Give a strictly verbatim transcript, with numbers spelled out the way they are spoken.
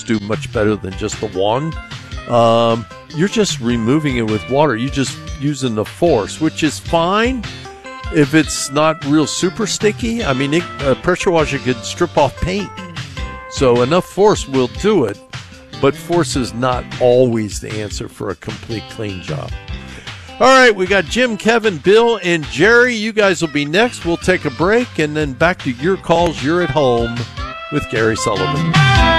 do much better than just the one. Um, you're just removing it with water. You're just using the force, which is fine if it's not real super sticky. I mean, it, a pressure washer could strip off paint. So enough force will do it, but force is not always the answer for a complete clean job. All right, we got Jim, Kevin, Bill, and Jerry. You guys will be next. We'll take a break, and then back to your calls. You're at home with Gary Sullivan.